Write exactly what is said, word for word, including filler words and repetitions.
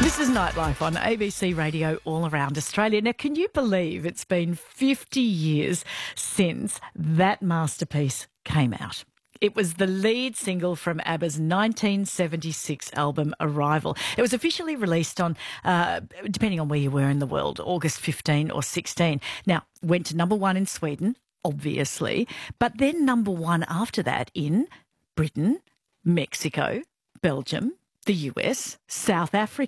This is Nightlife on A B C Radio all around Australia. Now, can you believe it's been fifty years since that masterpiece came out? It was the lead single from ABBA's nineteen seventy-six album Arrival. It was officially released on, uh, depending on where you were in the world, August fifteenth or sixteenth. Now, went to number one in Sweden, obviously, but then number one after that in Britain, Mexico, Belgium, the U S, South Africa,